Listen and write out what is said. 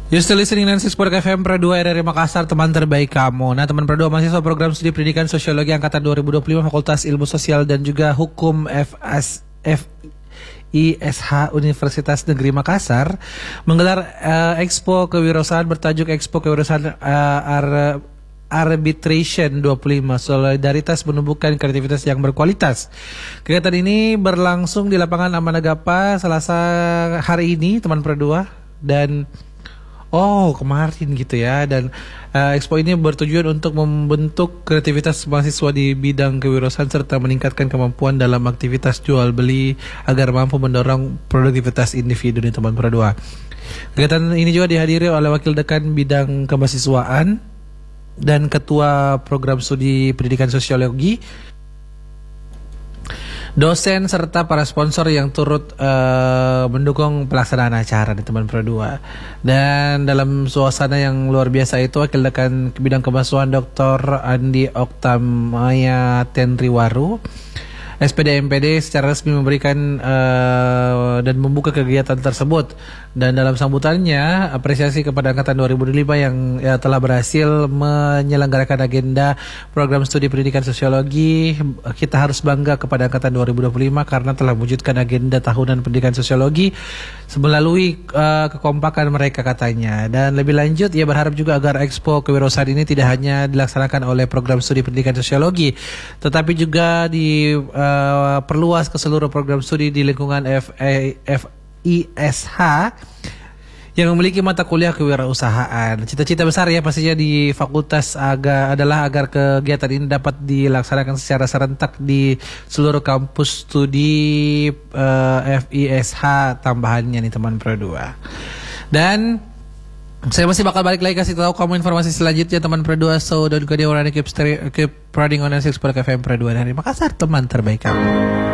You still listening to Sport FM Pro 2 RRI Makassar, teman terbaik kamu. Nah, teman Pro 2 mahasiswa program studi pendidikan sosiologi angkatan 2025 Fakultas Ilmu Sosial dan juga Hukum FISH Universitas Negeri Makassar menggelar Expo Kewirausahaan bertajuk Expo Kewirausahaan Arbitration 25, solidaritas menumbuhkan kreativitas yang berkualitas. Kegiatan ini berlangsung di lapangan Amanagapa Selasa hari ini, teman Pro 2, dan kemarin gitu ya. Dan Expo ini bertujuan untuk membentuk kreativitas mahasiswa di bidang kewirausahaan serta meningkatkan kemampuan dalam aktivitas jual beli agar mampu mendorong produktivitas individu nih teman Pro 2. Kegiatan ini juga dihadiri oleh Wakil Dekan Bidang Kemahasiswaan dan Ketua Program Studi Pendidikan Sosiologi, dosen serta para sponsor yang turut mendukung pelaksanaan acara di teman Pro 2. Dan dalam suasana yang luar biasa itu, Wakil Dekan Bidang Kemahasiswaan Dr. Andi Oktamaya Tenriwaru SPD MPD secara resmi memberikan dan membuka kegiatan tersebut. Dan dalam sambutannya, apresiasi kepada Angkatan 2005 yang telah berhasil menyelenggarakan agenda program studi pendidikan sosiologi. Kita harus bangga kepada Angkatan 2025 karena telah mewujudkan agenda tahunan pendidikan sosiologi melalui kekompakan mereka, katanya. Dan lebih lanjut, ia berharap juga agar Expo Kewirausahaan ini tidak hanya dilaksanakan oleh program studi pendidikan sosiologi, tetapi juga perluas ke seluruh program studi di lingkungan FISH yang memiliki mata kuliah kewirausahaan. Cita-cita besar ya pastinya di fakultas adalah agar kegiatan ini dapat dilaksanakan secara serentak di seluruh kampus studi FISH tambahannya nih teman Pro 2. Dan saya masih bakal balik lagi kasih tahu kamu informasi selanjutnya teman Pro 2. So don't go anywhere, keep riding on 6 FM Pro 2 dari Makassar, teman terbaik kamu.